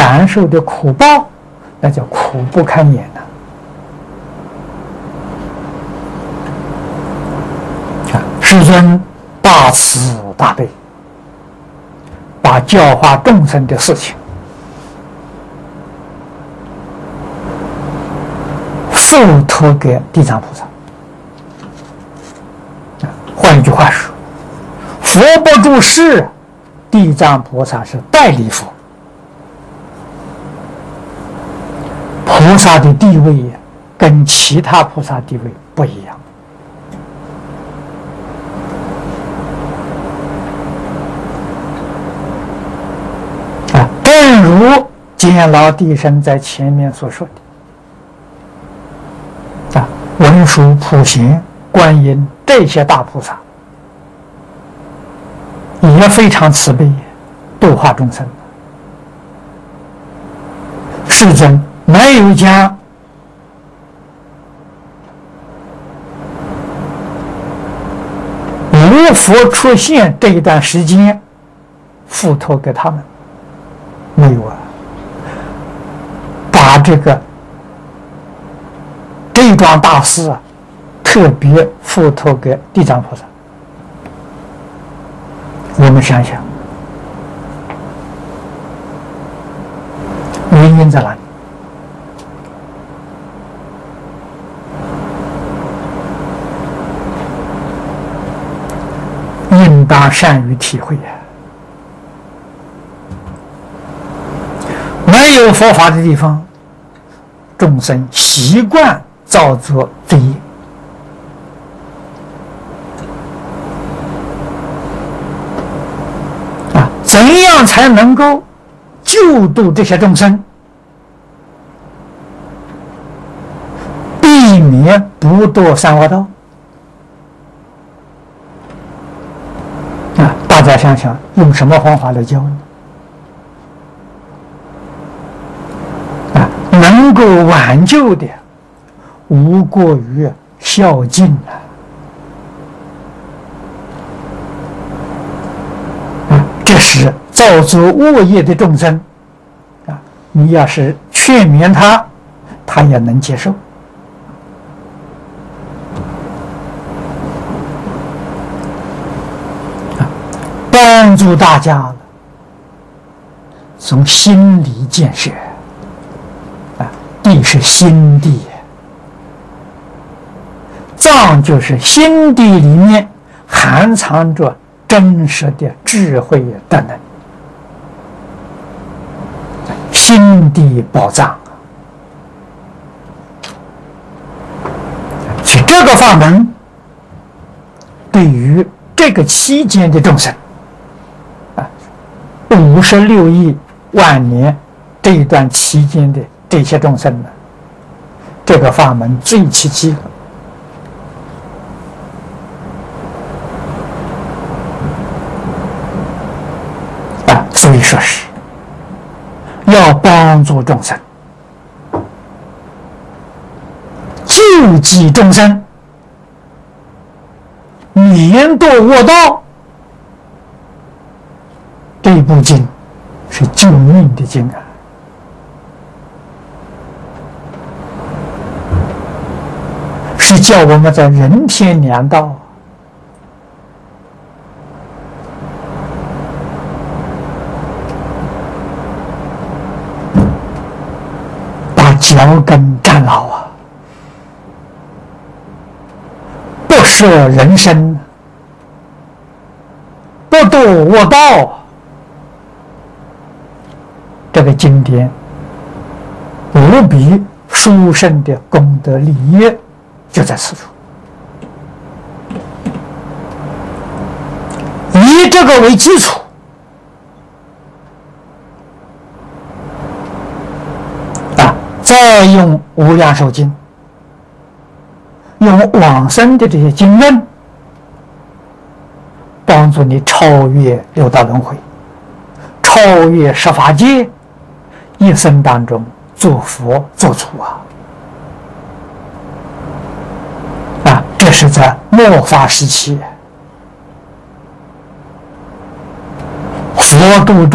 感受的苦报，那叫苦不堪言呐！世尊大慈大悲，把教化众生的事情付托给地藏菩萨。换一句话说，佛不住世，地藏菩萨是代理佛。菩萨的地位跟其他菩萨地位不一样。正如监牢地生在前面所说的，文殊、普贤、观音这些大菩萨也非常慈悲，度化众生。世尊没有将无佛出现这一段时间付托给他们，没有啊，把这一桩大事啊，特别付托给地藏菩萨。我们想想，原因在哪里？应当善于体会呀。没有佛法的地方，众生习惯造作罪业。怎样才能够救度这些众生，避免不堕三恶道？大家想想，用什么方法来教呢？能够挽救的，无过于孝敬这是造作恶业的众生你要是劝勉他，他也能接受。帮助大家从心理建设地是心地，藏就是心地里面含藏着真实的智慧等等，心地宝藏。所以这个法门对于这个期间的众生56亿万年这一段期间的这些众生呢，这个法门最契机所以说是要帮助众生，救济众生，免堕恶道。这部经是救命的经是叫我们在人天两道把脚跟站牢不舍人生，不堕恶道。这个经典无比殊胜的功德利益就在此处。以这个为基础，再用无量寿经，用往生的这些经论，帮助你超越六道轮回，超越十法界，一生当中做佛做主这是在末法时期佛度众